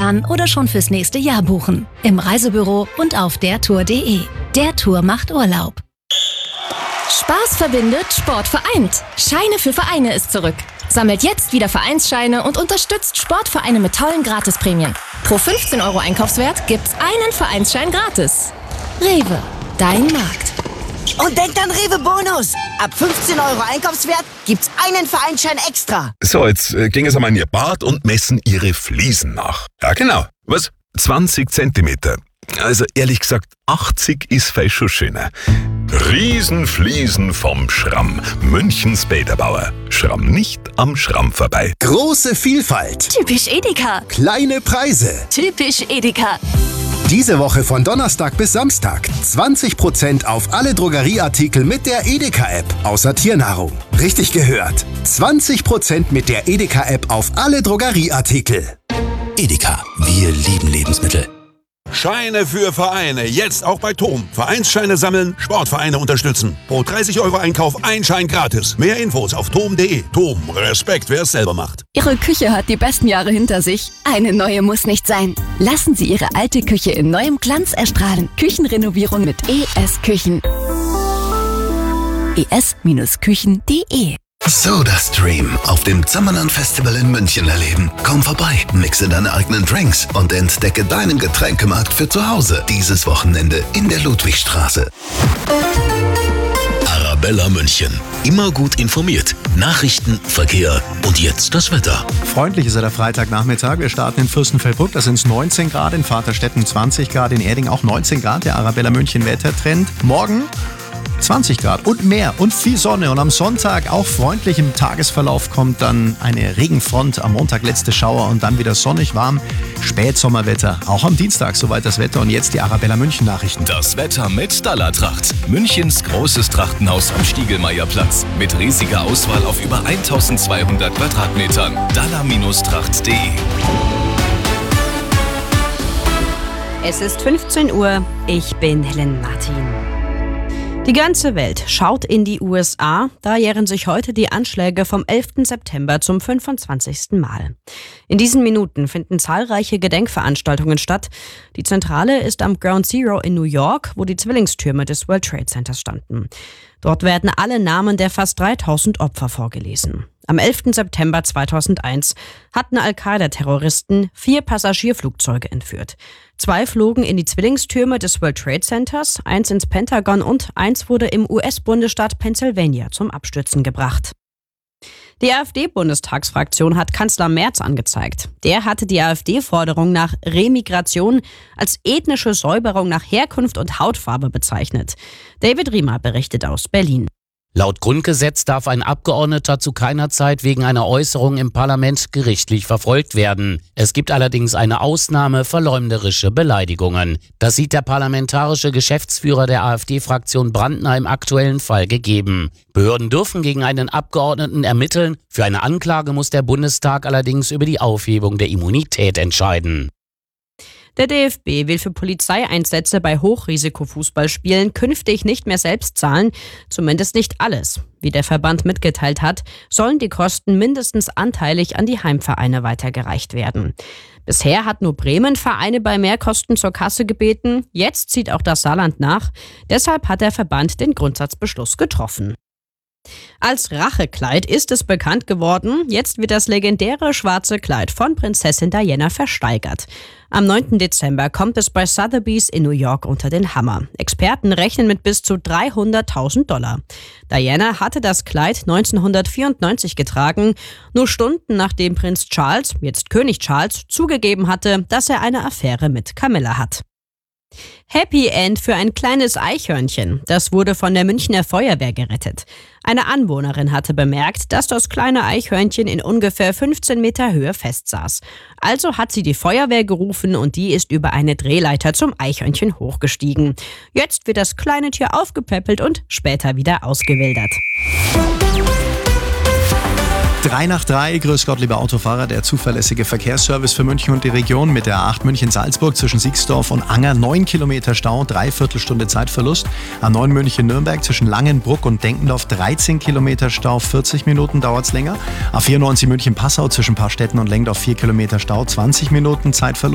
spontan oder schon fürs nächste Jahr buchen. Im Reisebüro und auf dertour.de. Der Tour macht Urlaub. Spaß verbindet, Sport vereint. Scheine für Vereine ist zurück. Sammelt jetzt wieder Vereinsscheine und unterstützt Sportvereine mit tollen Gratisprämien. Pro 15 € Einkaufswert gibt's einen Vereinsschein gratis. Rewe, dein Markt. Und denkt an Rewe Bonus. Ab 15 € Einkaufswert gibt's einen Vereinsschein extra. So, jetzt gehen Sie mal in Ihr Bad und messen Ihre Fliesen nach. Ja, genau. Was? 20 Zentimeter. Also ehrlich gesagt, 80 ist vielleicht schon schöner. Riesenfliesen vom Schramm. Münchens Bäderbauer. Schramm nicht am Schramm vorbei. Große Vielfalt. Typisch Edeka. Kleine Preise. Typisch Edeka. Diese Woche von Donnerstag bis Samstag 20% auf alle Drogerieartikel mit der Edeka-App, außer Tiernahrung. Richtig gehört. 20% mit der Edeka-App auf alle Drogerieartikel. Edeka, wir lieben Lebensmittel. Scheine für Vereine, jetzt auch bei TOM. Vereinsscheine sammeln, Sportvereine unterstützen. Pro 30 € Einkauf ein Schein gratis. Mehr Infos auf tom.de. TOM, Respekt, wer es selber macht. Ihre Küche hat die besten Jahre hinter sich. Eine neue muss nicht sein. Lassen Sie Ihre alte Küche in neuem Glanz erstrahlen. Küchenrenovierung mit ES Küchen. es-küchen.de. SodaStream auf dem Zimmerland Festival in München erleben. Komm vorbei, mixe deine eigenen Drinks und entdecke deinen Getränkemarkt für zu Hause. Dieses Wochenende in der Ludwigstraße. Arabella München. Immer gut informiert. Nachrichten, Verkehr und jetzt das Wetter. Freundlich ist er der Freitagnachmittag. Wir starten in Fürstenfeldbruck, da sind es 19 Grad, in Vaterstetten 20 Grad, in Erding auch 19 Grad. Der Arabella München Wettertrend. Morgen 20 Grad und mehr und viel Sonne. Und am Sonntag auch freundlich im Tagesverlauf kommt dann eine Regenfront. Am Montag letzte Schauer und dann wieder sonnig warm. Spätsommerwetter. Auch am Dienstag soweit das Wetter. Und jetzt die Arabella München Nachrichten. Das Wetter mit Dallertracht. Münchens großes Trachtenhaus am Stiegelmeierplatz. Mit riesiger Auswahl auf über 1200 Quadratmetern. Daller-tracht.de. Es ist 15 Uhr. Ich bin Helen Martin. Die ganze Welt schaut in die USA, da jähren sich heute die Anschläge vom 11. September zum 25. Mal. In diesen Minuten finden zahlreiche Gedenkveranstaltungen statt. Die Zentrale ist am Ground Zero in New York, wo die Zwillingstürme des World Trade Centers standen. Dort werden alle Namen der fast 3000 Opfer vorgelesen. Am 11. September 2001 hatten Al-Qaida-Terroristen 4 Passagierflugzeuge entführt. 2 flogen in die Zwillingstürme des World Trade Centers, 1 ins Pentagon und 1 wurde im US-Bundesstaat Pennsylvania zum Abstürzen gebracht. Die AfD-Bundestagsfraktion hat Kanzler Merz angezeigt. Der hatte die AfD-Forderung nach Remigration als ethnische Säuberung nach Herkunft und Hautfarbe bezeichnet. David Riemer berichtet aus Berlin. Laut Grundgesetz darf ein Abgeordneter zu keiner Zeit wegen einer Äußerung im Parlament gerichtlich verfolgt werden. Es gibt allerdings eine Ausnahme: verleumderische Beleidigungen. Das sieht der parlamentarische Geschäftsführer der AfD-Fraktion Brandner im aktuellen Fall gegeben. Behörden dürfen gegen einen Abgeordneten ermitteln. Für eine Anklage muss der Bundestag allerdings über die Aufhebung der Immunität entscheiden. Der DFB will für Polizeieinsätze bei Hochrisikofußballspielen künftig nicht mehr selbst zahlen, zumindest nicht alles. Wie der Verband mitgeteilt hat, sollen die Kosten mindestens anteilig an die Heimvereine weitergereicht werden. Bisher hat nur Bremen Vereine bei Mehrkosten zur Kasse gebeten, jetzt zieht auch das Saarland nach. Deshalb hat der Verband den Grundsatzbeschluss getroffen. Als Rachekleid ist es bekannt geworden, jetzt wird das legendäre schwarze Kleid von Prinzessin Diana versteigert. Am 9. Dezember kommt es bei Sotheby's in New York unter den Hammer. Experten rechnen mit bis zu $300.000. Diana hatte das Kleid 1994 getragen, nur Stunden nachdem Prinz Charles, jetzt König Charles, zugegeben hatte, dass er eine Affäre mit Camilla hat. Happy End für ein kleines Eichhörnchen. Das wurde von der Münchner Feuerwehr gerettet. Eine Anwohnerin hatte bemerkt, dass das kleine Eichhörnchen in ungefähr 15 Meter Höhe festsaß. Also hat sie die Feuerwehr gerufen und die ist über eine Drehleiter zum Eichhörnchen hochgestiegen. Jetzt wird das kleine Tier aufgepäppelt und später wieder ausgewildert. 3 nach 3, grüß Gott, liebe Autofahrer, der zuverlässige Verkehrsservice für München und die Region mit der A8 München-Salzburg zwischen Siegsdorf und Anger, 9 Kilometer Stau, 3/4 Stunde Zeitverlust. A9 München-Nürnberg zwischen Langenbruck und Denkendorf, 13 Kilometer Stau, 40 Minuten dauert's länger. A94 München-Passau zwischen Paarstetten und Lengdorf, 4 Kilometer Stau, 20 Minuten Zeitverlust.